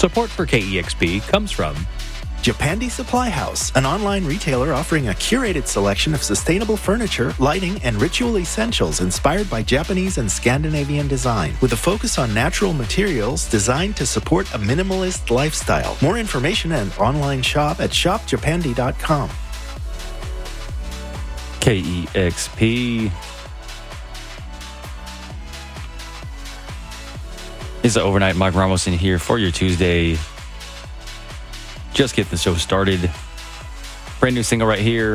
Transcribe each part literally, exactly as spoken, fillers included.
Support for K E X P comes from Japandi Supply House, an online retailer offering a curated selection of sustainable furniture, lighting, and ritual essentials inspired by Japanese and Scandinavian design, with a focus on natural materials designed to support a minimalist lifestyle. More information and online shop at shop japandi dot com. K E X P. It's the Overnight. Mike Ramos in here for your Tuesday. Just get the show started. Brand new single right here.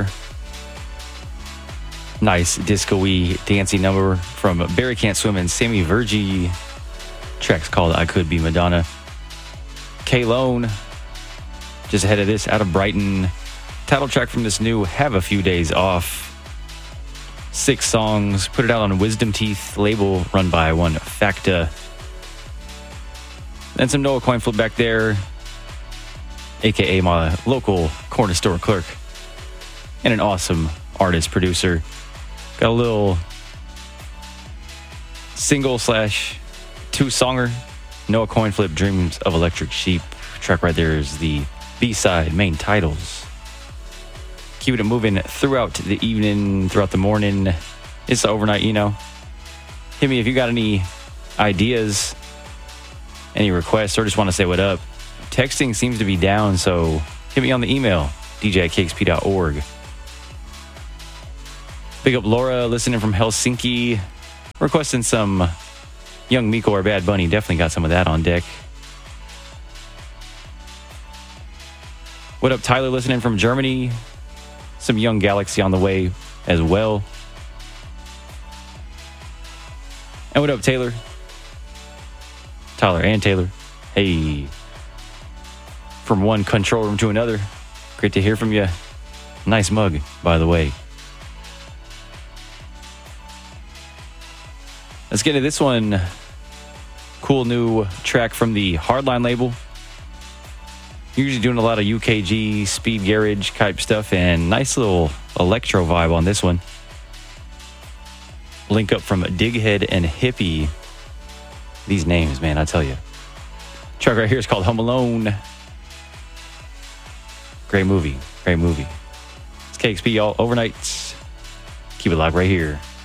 Nice disco-y, dancey number from Barry Can't Swim and Sammy Vergi. Track's called I Could Be Madonna. K-Lone, just ahead of this, out of Brighton. Title track from this new Have a Few Days Off. Six songs. Put it out on Wisdom Teeth label run by one Facta. Then some Noah Coin Flip back there, a k a my local corner store clerk, and an awesome artist, producer. Got a little single slash two-songer, Noah Coin Flip, Dreams of Electric Sheep. Track right there is the B-side, main titles. Keeping it moving throughout the evening, throughout the morning. It's the Overnight, you know. Hit me if you got any ideas, any requests, or just want to say what up. Texting seems to be down, so hit me on the email, d j at k x p dot org. Big up Laura, listening from Helsinki, requesting some Young Miko or Bad Bunny. Definitely got some of that on deck. What up, Tyler, listening from Germany? Some Young Galaxy on the way as well. And what up, Taylor? Tyler and Taylor. Hey. From one control room to another. Great to hear from you. Nice mug, by the way. Let's get into this one. Cool new track from the Hardline label. Usually doing a lot of U K G, speed garage type stuff, and nice little electro vibe on this one. Link up from Dighead and Hippie. These names, man, I tell you. Track right here is called Home Alone. Great movie. Great movie. It's K X P, y'all. Overnight. Keep it locked right here.